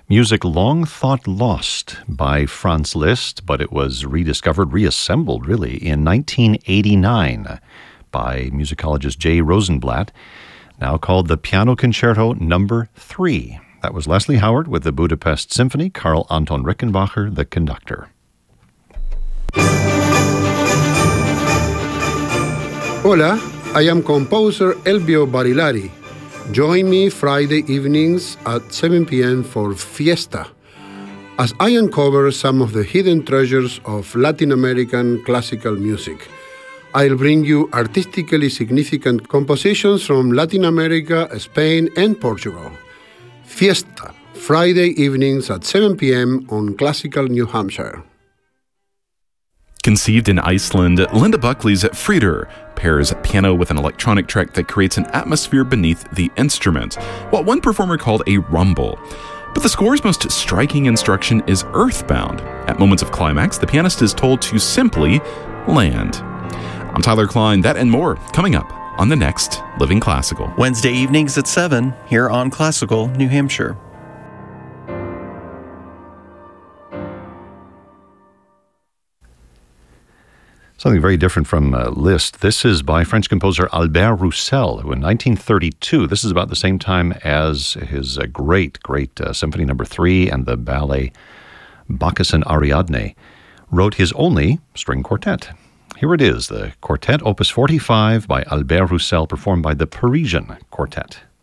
Music long thought lost by Franz Liszt, but it was rediscovered, reassembled really, in 1989 by musicologist Jay Rosenblatt, now called the Piano Concerto No. 3. That was Leslie Howard with the Budapest Symphony, Karl Anton Rickenbacher, the conductor. Hola, I am composer Elvio Barilari. Join me Friday evenings at 7 p.m. for Fiesta, as I uncover some of the hidden treasures of Latin American classical music. I'll bring you artistically significant compositions from Latin America, Spain, and Portugal. Fiesta, Friday evenings at 7 p.m. on Classical New Hampshire. Conceived in Iceland, Linda Buckley's Frieder pairs piano with an electronic track that creates an atmosphere beneath the instrument, what one performer called a rumble. But the score's most striking instruction is earthbound. At moments of climax, the pianist is told to simply land. I'm Tyler Klein. That and more coming up on the next Living Classical. Wednesday evenings at 7 here on Classical New Hampshire. Something very different from Liszt. This is by French composer Albert Roussel, who in 1932, this is about the same time as his great Symphony No. 3 and the ballet Bacchus and Ariadne, wrote his only string quartet. Here it is, the Quartet Opus 45 by Albert Roussel, performed by the Parisian Quartet.